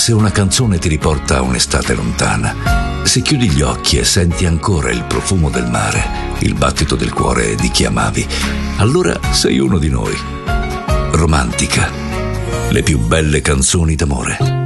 Se una canzone ti riporta a un'estate lontana, se chiudi gli occhi e senti ancora il profumo del mare, il battito del cuore di chi amavi, allora sei uno di noi. Romantica, le più belle canzoni d'amore.